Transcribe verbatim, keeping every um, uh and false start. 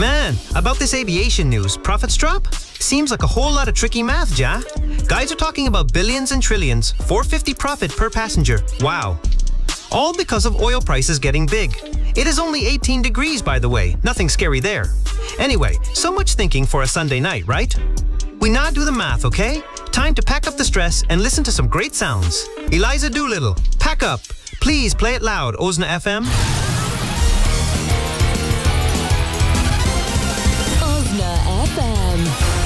Man, about this aviation news, profits drop? Seems like a whole lot of tricky math, Ja. Guys are talking about billions and trillions, four hundred fifty profit per passenger. Wow. All because of oil prices getting big. It is only eighteen degrees, by the way. Nothing scary there. Anyway, so much thinking for a Sunday night, right? We now do the math, okay? Time to pack up the stress and listen to some great sounds. Eliza Doolittle, pack up. Please play it loud, Ozna F M. Ozna F M.